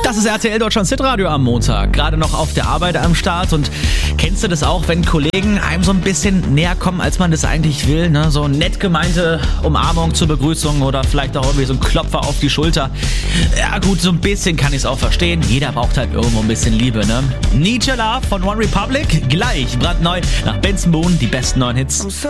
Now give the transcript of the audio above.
Das ist RTL Deutschland Hitradio am Montag. Gerade noch auf der Arbeit am Start. Und kennst du das auch, wenn Kollegen einem so ein bisschen näher kommen, als man das eigentlich will? Ne? So nett gemeinte Umarmung zur Begrüßung oder vielleicht auch irgendwie so ein Klopfer auf die Schulter. Ja gut, so ein bisschen kann ich es auch verstehen. Jeder braucht halt irgendwo ein bisschen Liebe, ne? Need Your Love von One Republic. Gleich brandneu nach Benson Boone, die besten neuen Hits.